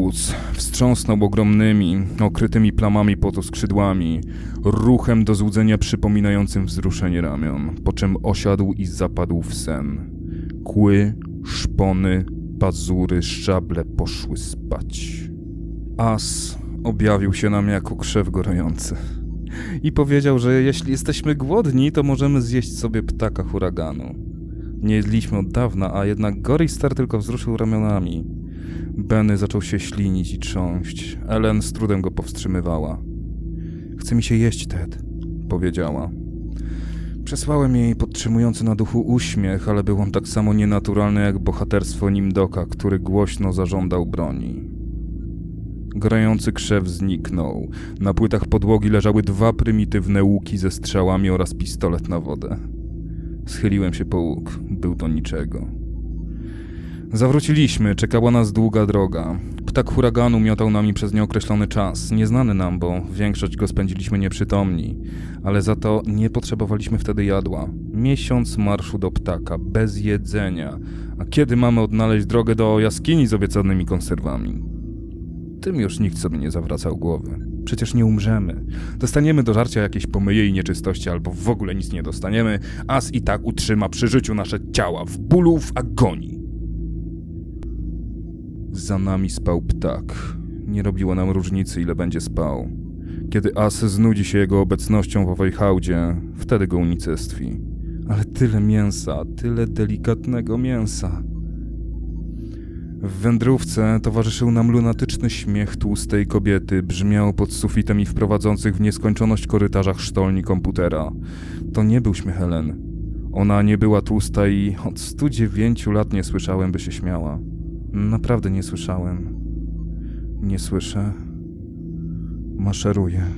wóz, wstrząsnął ogromnymi, okrytymi plamami potu skrzydłami, ruchem do złudzenia przypominającym wzruszenie ramion, po czym osiadł i zapadł w sen. Kły, szpony, pazury, szczable poszły spać. As objawił się nam jako krzew gorący i powiedział, że jeśli jesteśmy głodni, to możemy zjeść sobie ptaka huraganu. Nie jedliśmy od dawna, a jednak Gorister tylko wzruszył ramionami. Benny zaczął się ślinić i trząść. Ellen z trudem go powstrzymywała. Chce mi się jeść, Ted, powiedziała. Przesłałem jej podtrzymujący na duchu uśmiech, ale był on tak samo nienaturalny jak bohaterstwo Nimdoka, który głośno zażądał broni. Grający krzew zniknął. Na płytach podłogi leżały 2 prymitywne łuki ze strzałami oraz pistolet na wodę. Schyliłem się po łuk. Był to niczego. Zawróciliśmy. Czekała nas długa droga. Ptak huraganu miotał nami przez nieokreślony czas. Nieznany nam, bo większość go spędziliśmy nieprzytomni. Ale za to nie potrzebowaliśmy wtedy jadła. Miesiąc marszu do ptaka, bez jedzenia. A kiedy mamy odnaleźć drogę do jaskini z obiecanymi konserwami? Tym już nikt sobie nie zawracał głowy. Przecież nie umrzemy. Dostaniemy do żarcia jakieś pomyje i nieczystości, albo w ogóle nic nie dostaniemy. As i tak utrzyma przy życiu nasze ciała, w bólu, w agonii. Za nami spał ptak. Nie robiło nam różnicy, ile będzie spał. Kiedy As znudzi się jego obecnością w owej hałdzie, wtedy go unicestwi. Ale tyle mięsa, tyle delikatnego mięsa. W wędrówce towarzyszył nam lunatyczny śmiech tłustej kobiety, brzmiał pod sufitem i w prowadzących w nieskończoność korytarzach sztolni komputera. To nie był śmiech Ellen. Ona nie była tłusta i od 109 lat nie słyszałem, by się śmiała. Naprawdę nie słyszałem. Nie słyszę. Maszeruję.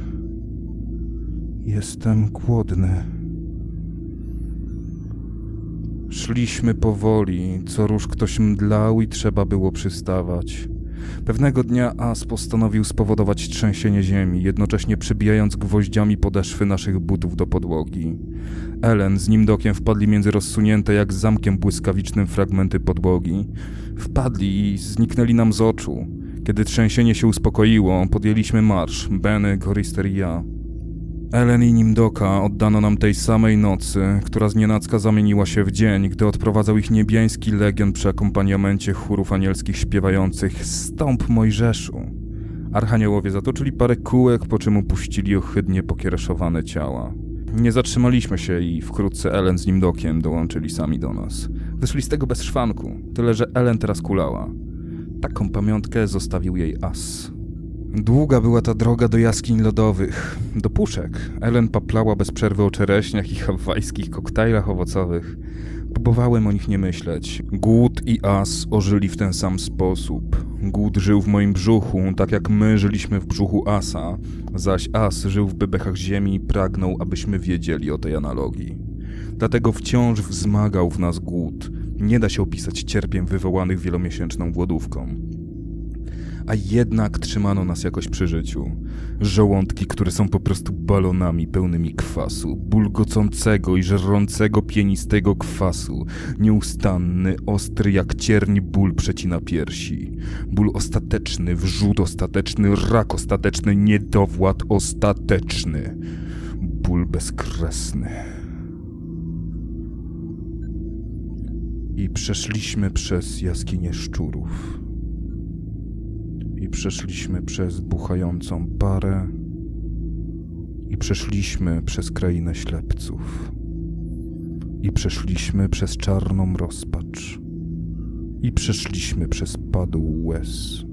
Jestem głodny. Szliśmy powoli, co rusz ktoś mdlał i trzeba było przystawać. Pewnego dnia As postanowił spowodować trzęsienie ziemi, jednocześnie przybijając gwoździami podeszwy naszych butów do podłogi. Ellen z Nimdokiem wpadli między rozsunięte jak zamkiem błyskawicznym fragmenty podłogi. Wpadli i zniknęli nam z oczu. Kiedy trzęsienie się uspokoiło, podjęliśmy marsz, Benny, Gorister i ja. Ellen i Nimdoka oddano nam tej samej nocy, która znienacka zamieniła się w dzień, gdy odprowadzał ich niebiański legion przy akompaniamencie chórów anielskich śpiewających „Stąp Mojżeszu”. Archaniołowie zatoczyli parę kółek, po czym upuścili ohydnie pokiereszowane ciała. Nie zatrzymaliśmy się i wkrótce Ellen z Nimdokiem dołączyli sami do nas. Wyszli z tego bez szwanku, tyle że Ellen teraz kulała. Taką pamiątkę zostawił jej As. Długa była ta droga do jaskiń lodowych, do puszek. Ellen paplała bez przerwy o czereśniach i hawajskich koktajlach owocowych. Próbowałem o nich nie myśleć. Głód i As ożyli w ten sam sposób. Głód żył w moim brzuchu, tak jak my żyliśmy w brzuchu Asa, zaś As żył w bebechach ziemi i pragnął, abyśmy wiedzieli o tej analogii. Dlatego wciąż wzmagał w nas głód. Nie da się opisać cierpień wywołanych wielomiesięczną głodówką. A jednak trzymano nas jakoś przy życiu. Żołądki, które są po prostu balonami pełnymi kwasu, bulgocącego i żrącego pienistego kwasu. Nieustanny, ostry jak cierń ból przecina piersi. Ból ostateczny, wrzód ostateczny, rak ostateczny, niedowład ostateczny. Ból bezkresny. I przeszliśmy przez jaskinię szczurów. I przeszliśmy przez buchającą parę. I przeszliśmy przez krainę ślepców. I przeszliśmy przez czarną rozpacz. I przeszliśmy przez padł łez.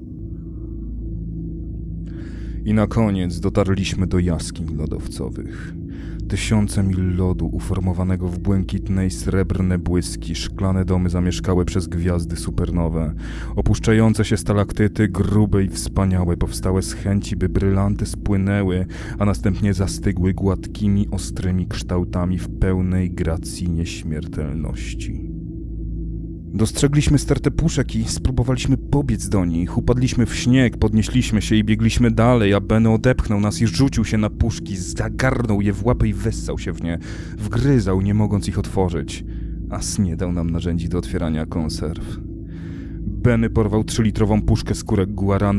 I na koniec dotarliśmy do jaskiń lodowcowych. Tysiące mil lodu uformowanego w błękitne i srebrne błyski, szklane domy zamieszkałe przez gwiazdy supernowe, opuszczające się stalaktyty, grube i wspaniałe, powstałe z chęci, by brylanty spłynęły, a następnie zastygły gładkimi, ostrymi kształtami w pełnej gracji nieśmiertelności. Dostrzegliśmy stertę puszek i spróbowaliśmy pobiec do nich. Upadliśmy w śnieg, podnieśliśmy się i biegliśmy dalej, a Benny odepchnął nas i rzucił się na puszki, zagarnął je w łapy i wyssał się w nie. Wgryzał, nie mogąc ich otworzyć. As nie dał nam narzędzi do otwierania konserw. Benny porwał 3-litrową puszkę skórek guarany